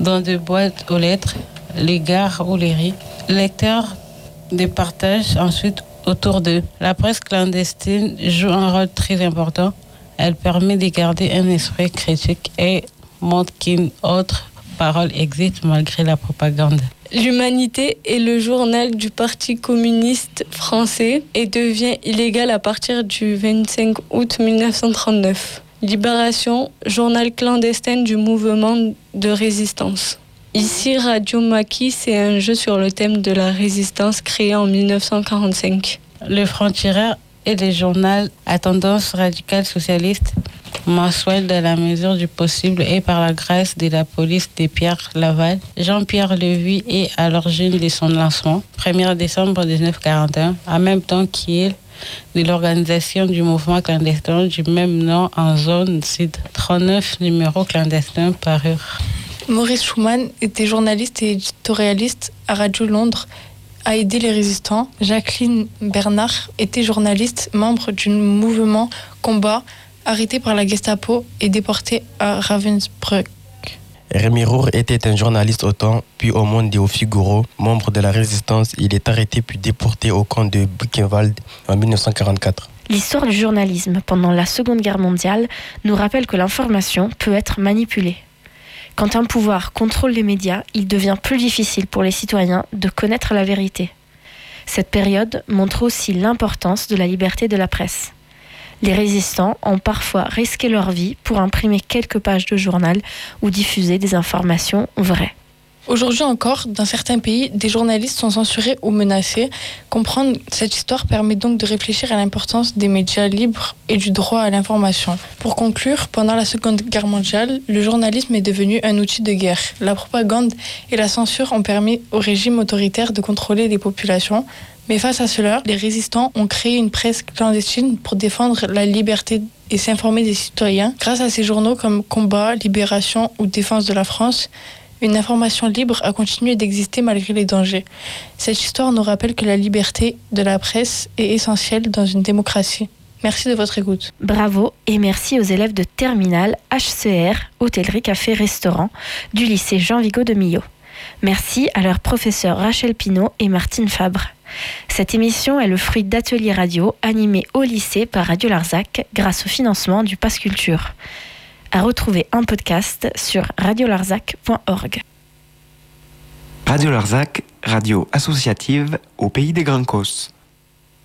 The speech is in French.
dans des boîtes aux lettres, les gares ou les rues. Les lecteurs départagent ensuite autour d'eux. La presse clandestine joue un rôle très important. Elle permet de garder un esprit critique et montre qu'une autre parole existe malgré la propagande. L'Humanité est le journal du Parti communiste français et devient illégal à partir du 25 août 1939. Libération, journal clandestin du mouvement de résistance. Ici, Radio Maquis, c'est un jeu sur le thème de la résistance créé en 1945. Le Franc-Tireur est le journal à tendance radicale socialiste, mensuel dans la mesure du possible et par la grâce de la police de Pierre Laval. Jean-Pierre Lévy est à l'origine de son lancement, 1er décembre 1941, en même temps qu'il de l'organisation du mouvement clandestin du même nom en zone sud. 39 numéros clandestins parurent. Maurice Schumann était journaliste et éditorialiste à Radio Londres, a aidé les résistants. Jacqueline Bernard était journaliste, membre du mouvement Combat, arrêtée par la Gestapo et déportée à Ravensbrück. Rémi Roure était un journaliste au Temps, puis au Monde et au Figaro, membre de la Résistance. Il est arrêté puis déporté au camp de Buchenwald en 1944. L'histoire du journalisme pendant la Seconde Guerre mondiale nous rappelle que l'information peut être manipulée. Quand un pouvoir contrôle les médias, il devient plus difficile pour les citoyens de connaître la vérité. Cette période montre aussi l'importance de la liberté de la presse. Les résistants ont parfois risqué leur vie pour imprimer quelques pages de journal ou diffuser des informations vraies. Aujourd'hui encore, dans certains pays, des journalistes sont censurés ou menacés. Comprendre cette histoire permet donc de réfléchir à l'importance des médias libres et du droit à l'information. Pour conclure, pendant la Seconde Guerre mondiale, le journalisme est devenu un outil de guerre. La propagande et la censure ont permis au régime autoritaire de contrôler les populations. Mais face à cela, les résistants ont créé une presse clandestine pour défendre la liberté et s'informer des citoyens. Grâce à ces journaux comme Combat, Libération ou Défense de la France, une information libre a continué d'exister malgré les dangers. Cette histoire nous rappelle que la liberté de la presse est essentielle dans une démocratie. Merci de votre écoute. Bravo et merci aux élèves de Terminale HCR, Hôtellerie Café Restaurant du lycée Jean Vigo de Millau. Merci à leurs professeurs Rachel Pinault et Martine Fabre. Cette émission est le fruit d'ateliers radio animés au lycée par Radio Larzac grâce au financement du Pass Culture. À retrouver en podcast sur radiolarzac.org. Radio Larzac, radio associative au pays des Grands Causses.